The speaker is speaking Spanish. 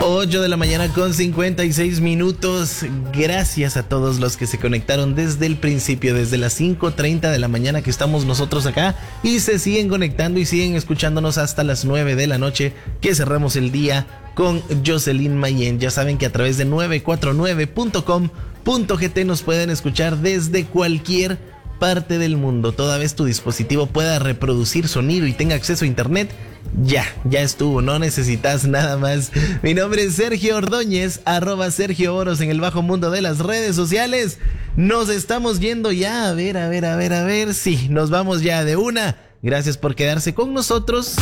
8 de la mañana con 56 minutos. Gracias a todos los que se conectaron desde el principio, desde las 5:30 de la mañana que estamos nosotros acá y se siguen conectando y siguen escuchándonos hasta las 9 de la noche que cerramos el día con Jocelyn Mayen. Ya saben que a través de 949.com.gt nos pueden escuchar desde cualquier parte del mundo. Toda vez tu dispositivo pueda reproducir sonido y tenga acceso a internet, ya estuvo, no necesitas nada más. Mi nombre es Sergio Ordóñez, @Sergio Oros en el bajo mundo de las redes sociales. Nos estamos yendo ya, a ver, sí, nos vamos ya de una. Gracias por quedarse con nosotros.